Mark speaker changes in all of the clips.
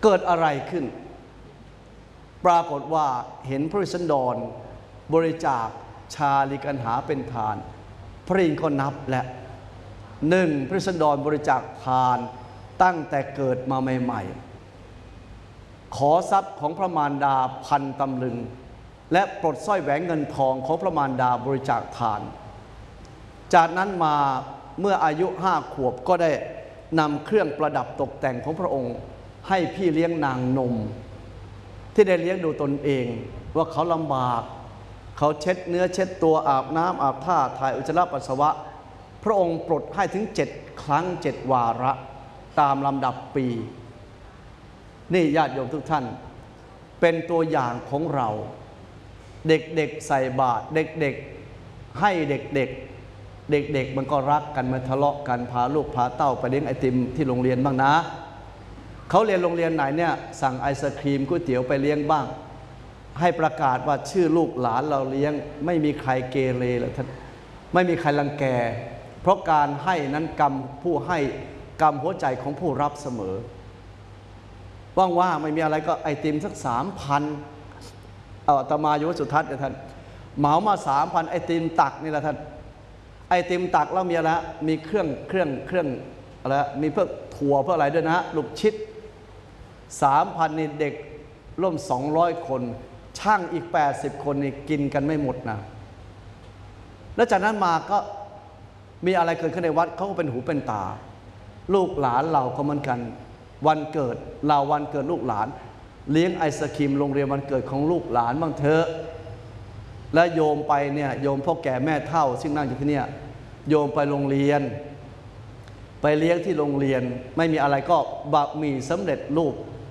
Speaker 1: กิดอะไรขึ้นปรากฏว่าเห็นพระราชดรบริจาคชาลิกันหาเป็นทานพระอินทร์ก็นับและหนึ่งพระราชดรบริจาคทานตั้งแต่เกิดมาใหม่ๆขอทรัพย์ของพระมารดาพันตำลึงและปลดสร้อยแหวนเงินทองของพระมารดาบริจาคทานจากนั้นมาเมื่ออายุ5 ขวบก็ได้นำเครื่องประดับตกแต่งของพระองค์ให้พี่เลี้ยงนางนมที่ได้เลี้ยงดูตนเองว่าเขาลำบากเขาเช็ดเนื้อเช็ดตัวอาบน้ำอาบท่าถ่ายอุจจาระปัสสาวะพระองค์ปลดให้ถึง7 ครั้ง 7 วาระตามลำดับปีนี่ญาติโยมทุกท่านเป็นตัวอย่างของเราเด็กๆใส่บาตรเด็กๆให้เด็กๆมันก็รักกันมาทะเลาะกันพาลูกพาเต้าไปเลี้ยงไอติมที่โรงเรียนบ้างนะเขาเรียนโรงเรียนไหนเนี่ยสั่งไอศครีมก๋วยเตี๋ยวไปเลี้ยงบ้างให้ประกาศว่าชื่อลูกหลานเราเลี้ยงไม่มีใครเกเรเลยท่านไม่มีใครรังแกเพราะการให้นั้นกรรมผู้ให้กรรมหัวใจของผู้รับเสมอว่างๆไม่มีอะไรก็ไอติมสัก 3,000อาตมาอยู่วัดสุทัศน์เนี่ยท่านเหมามา 3,000ไอติมตักนี่แหละท่านไอติมตักแล้วมีอะไรมีเครื่องอะไรมีเพื่อถั่วเพื่ออะไรด้วยนะลูกชิด 3,000นี่เด็กร่วม200 คนช่างอีก80 คนนี่กินกันไม่หมดนะแล้วจากนั้นมาก็มีอะไรเกิดขึ้นในวัดเขาก็เป็นหูเป็นตาลูกหลานเราก็เหมือนกันวันเกิดเราวันเกิดลูกหลานเลี้ยงไอศครีมโรงเรียนวันเกิดของลูกหลานบ้างเถอะและโยมไปเนี่ยโยมพ่อแก่แม่เฒ่าซึ่งนั่งอยู่ที่เนี่ยโยมไปโรงเรียนไปเลี้ยงที่โรงเรียนไม่มีอะไรก็บะหมี่สำเร็จรูป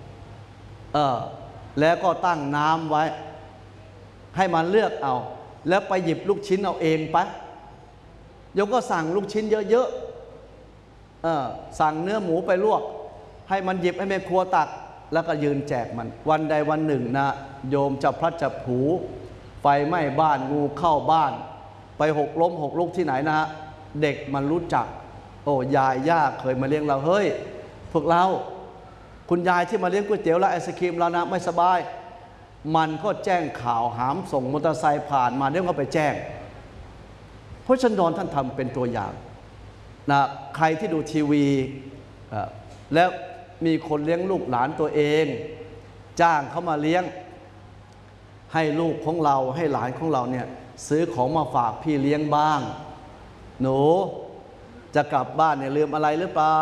Speaker 1: แล้วก็ตั้งน้ำไว้ให้มันเลือกเอาแล้วไปหยิบลูกชิ้นเอาเองไปโยมก็สั่งลูกชิ้นเยอะๆสั่งเนื้อหมูไปลวกให้มันหยิบให้แม่ครัวตักแล้วก็ยืนแจกมันวันใดวันหนึ่งนะโยมจะพลัดจะผลูไฟไหม้บ้านงูเข้าบ้านไปหกล้มหกลุกที่ไหนนะเด็กมันรู้จักโอ้ยายย่าเคยมาเลี้ยงเราเฮ้ยพวกเราคุณยายที่มาเลี้ยงก๋วยเตี๋ยวและไอศครีมเรานะไม่สบายมันก็แจ้งข่าวหามส่งมอเตอร์ไซค์ผ่านมาเดี๋ยวก็ไปแจ้งเพราะฉะนั้นท่านทำเป็นตัวอย่างนะใครที่ดูทีวีแล้วมีคนเลี้ยงลูกหลานตัวเองจ้างเขามาเลี้ยงให้ลูกของเราให้หลานของเราเนี่ยซื้อของมาฝากพี่เลี้ยงบ้างหนูจะกลับบ้านเนี่ยลืมอะไรหรือเปล่า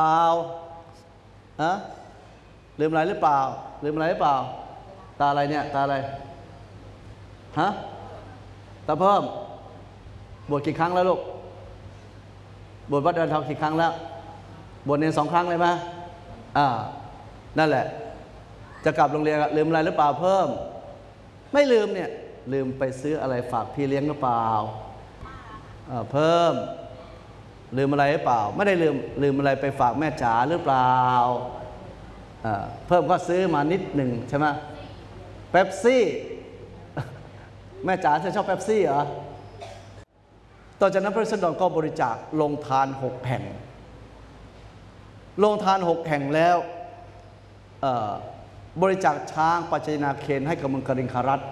Speaker 1: ลืมอะไรหรือเปล่าลืมอะไรหรือเปล่าตาอะไรเนี่ยตาอะไรตาเพิ่มบวชกี่ครั้งแล้วลูกบวชวัดเดินทางกี่ครั้งแล้วบวชเนร2 ครั้งเลยไหมนั่นแหละจะกลับโรงเรียนลืมอะไรหรือเปล่าเพิ่มไม่ลืมเนี่ยลืมไปซื้ออะไรฝากพี่เลี้ยงหรือเปล่าเพิ่มลืมอะไรหรือเปล่าไม่ได้ลืมอะไรไปฝากแม่จ๋าหรือเปล่าเพิ่มก็ซื้อมานิดหนึ่งใช่ไหมเป๊ปซี่แม่จ๋าเธอชอบเป๊ปซี่เหรอต่อจากนั้นพระราชดรก็บริจาคโรงทาน6 แห่งโรงทาน6 แห่งแล้วบริจาคช้างปัจจยนาเคนให้กับเมืองกริงคารัฐ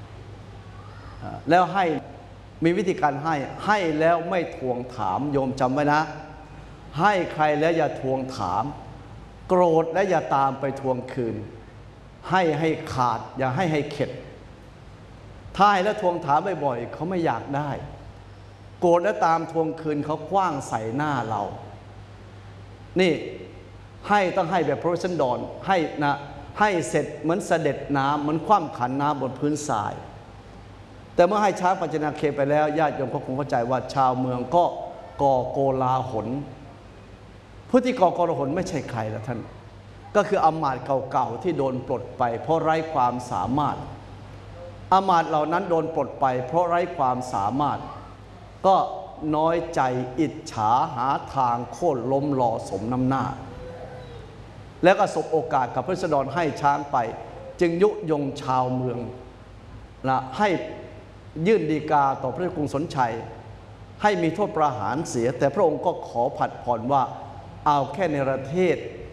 Speaker 1: แล้วให้มีวิธีการให้แล้วไม่ทวงถามโยมจำไว้นะให้ใครแล้วอย่าทวงถามโกรธและอย่าตามไปทวงคืนให้ขาดอย่าให้เข็ดถ้าให้แล้วทวงถามบ่อยๆเขาไม่อยากได้โกรธและตามทวงคืนเขาคว้างใส่หน้าเรานี่ให้ต้องให้แบบพระราชดรให้นะให้เสร็จเหมือนเสด็จน้ำเหมือนคว่ำขันน้ำบนพื้นทรายแต่เมื่อให้ช้างปัจจยนาเคนไปแล้วญาติโยมก็คงเข้าใจว่าชาวเมืองก็ก่อโกลาหลผู้ที่ก่อโกลาหลไม่ใช่ใครละท่านก็คืออำมาตย์เก่าๆที่โดนปลดไปเพราะไร้ความสามารถอำมาตย์เหล่านั้นโดนปลดไปเพราะไร้ความสามารถก็น้อยใจอิจฉาหาทางโค่นล้มหล่อสมน้ำหน้าแล้วก็สบโอกาสกับพระราชดรให้ช้างไปจึงยุยงชาวเมืองนะให้ยื่นฎีกาต่อพระเจ้ากรุงสนชัยให้มีโทษประหารเสียแต่พระองค์ก็ขอผัดผ่อนว่าเอาแค่ในประเทศ